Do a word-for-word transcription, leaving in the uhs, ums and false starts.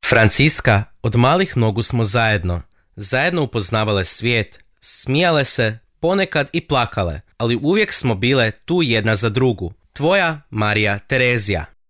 Franciska, od malih nogu smo zajedno. Zajedno upoznavale svijet, smijale se, ponekad i plakale, ali uvijek smo bile tu jedna za drugu. Tvoja Marija Terezija.